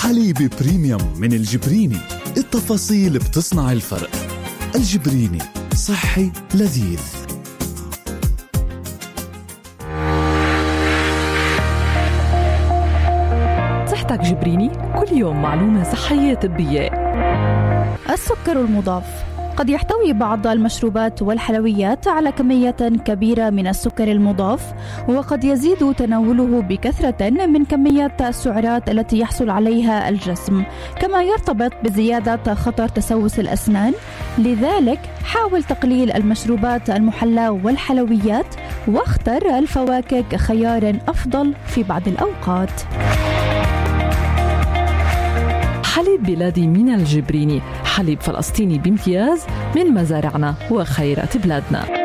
حليب بريميوم من الجبريني، التفاصيل بتصنع الفرق. الجبريني، صحي لذيذ. صحتك جبريني، كل يوم معلومة صحية طبية. السكر المضاف. قد يحتوي بعض المشروبات والحلويات على كمية كبيرة من السكر المضاف، وقد يزيد تناوله بكثرة من كمية السعرات التي يحصل عليها الجسم، كما يرتبط بزيادة خطر تسوس الأسنان. لذلك حاول تقليل المشروبات المحلى والحلويات، واختر الفواكه كخيار أفضل في بعض الأوقات. حليب بلادي من الجبريني، حليب فلسطيني بامتياز من مزارعنا وخيرات بلادنا.